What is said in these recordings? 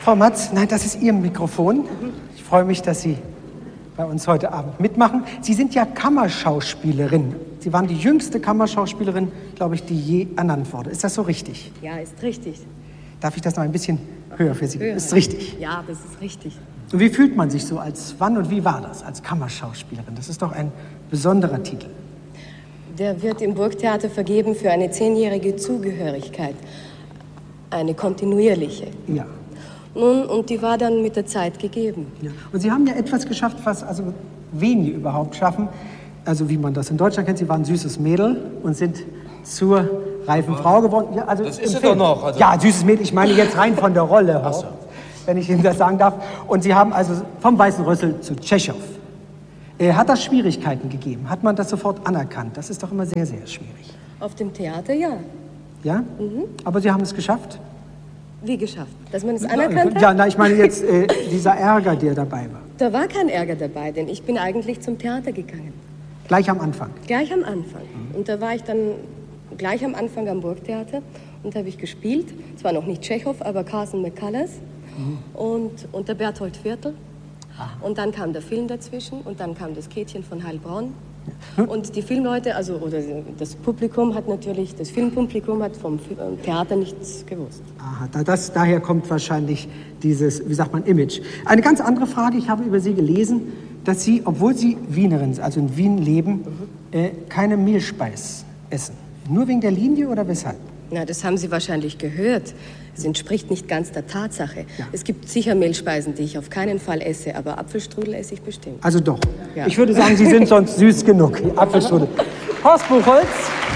Frau Matz, nein, das ist Ihr Mikrofon. Ich freue mich, dass Sie bei uns heute Abend mitmachen. Sie sind ja Kammerschauspielerin. Sie waren die jüngste Kammerschauspielerin, glaube ich, die je ernannt wurde. Ist das so richtig? Ja, ist richtig. Darf ich das noch ein bisschen höher für Sie? Höher. Ist richtig? Ja, das ist richtig. Und wie fühlt man sich so als, wann und wie war das als Kammerschauspielerin? Das ist doch ein besonderer Titel. Der wird im Burgtheater vergeben für eine 10-jährige Zugehörigkeit. Eine kontinuierliche. Ja. Nun, und die war dann mit der Zeit gegeben. Ja. Und Sie haben ja etwas geschafft, was also wenige überhaupt schaffen. Also wie man das in Deutschland kennt, Sie waren ein süßes Mädel und sind zur reifen Frau geworden. Ja, also das ist sie doch noch. Also ja, süßes Mädel, ich meine jetzt rein von der Rolle, so. Wenn ich Ihnen das sagen darf. Und Sie haben also vom Weißen Rössel zu Tschechow. Hat das Schwierigkeiten gegeben? Hat man das sofort anerkannt? Das ist doch immer sehr, sehr schwierig. Auf dem Theater, ja. Ja? Mhm. Aber Sie haben es geschafft? Wie geschafft? Dass man es anerkannt hat? Ja, na, ich meine jetzt dieser Ärger, der dabei war. Da war kein Ärger dabei, denn ich bin eigentlich zum Theater gegangen. Gleich am Anfang? Gleich am Anfang. Und da war ich dann gleich am Anfang am Burgtheater und da habe ich gespielt. Zwar noch nicht Tschechow, aber Carson McCullers und der Berthold Viertel. Und dann kam der Film dazwischen und dann kam das Käthchen von Heilbronn. Und die Filmleute, also oder das Publikum hat natürlich, das Filmpublikum hat vom Theater nichts gewusst. Aha, daher kommt wahrscheinlich dieses, wie sagt man, Image. Eine ganz andere Frage, ich habe über Sie gelesen, dass Sie, obwohl Sie Wienerin sind, also in Wien leben, keine Mehlspeis essen. Nur wegen der Linie oder weshalb? Na, das haben Sie wahrscheinlich gehört. Es entspricht nicht ganz der Tatsache. Ja. Es gibt sicher Mehlspeisen, die ich auf keinen Fall esse, aber Apfelstrudel esse ich bestimmt. Also doch. Ja. Ich würde sagen, Sie sind sonst süß genug. Apfelstrudel. Horst Buchholz.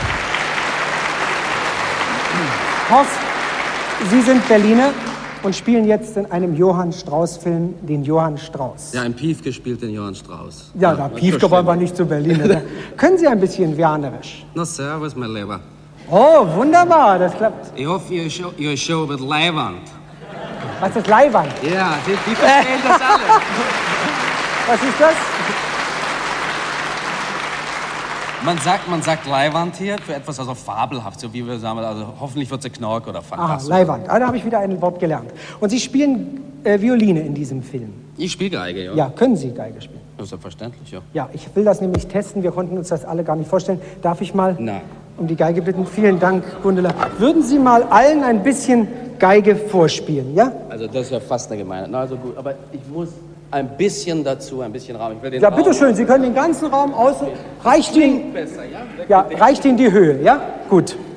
Horst, Sie sind Berliner und spielen jetzt in einem Johann Strauß-Film den Johann Strauß. Ja, in Piefke spielt den Johann Strauß. Ja, da Piefke wollen wir nicht zu Berliner. Können Sie ein bisschen wienerisch? Na, servus, mein Lieber. Oh, wunderbar, das klappt. Ich hoffe, Ihre Show wird Leihwand. Was ist Leihwand? Ja, die verstehen das alle. Was ist das? Man sagt Leihwand hier für etwas also fabelhaft, so wie wir sagen, also hoffentlich wird sie Knork oder fantastisch. Aha, Leihwand. Da habe ich wieder ein Wort gelernt. Und Sie spielen Violine in diesem Film. Ich spiele Geige, ja. Ja, können Sie Geige spielen? Ja, selbstverständlich, ja. Ja, ich will das nämlich testen. Wir konnten uns das alle gar nicht vorstellen. Darf ich mal um die Geige bitten? Vielen Dank, Gundela. Würden Sie mal allen ein bisschen Geige vorspielen, ja? Also das ist ja fast eine Gemeinheit. Na, also gut, aber ich muss ein bisschen dazu, ein bisschen Raum. Ich will den ja, bitteschön, Sie können den ganzen Raum aus... Reicht Ihnen... Besser, ja? Ja, reicht Ihnen die Höhe, ja? Gut.